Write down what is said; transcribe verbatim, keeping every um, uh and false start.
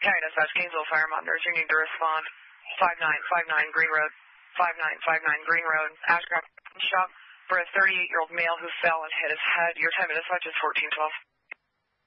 County Dispatch, Gainesville Fire Monitors. You need to respond. five nine five nine Green Road. five nine five nine Green Road. Ashcraft shop for a thirty-eight-year-old male who fell and hit his head. Your time to dispatch is fourteen twelve.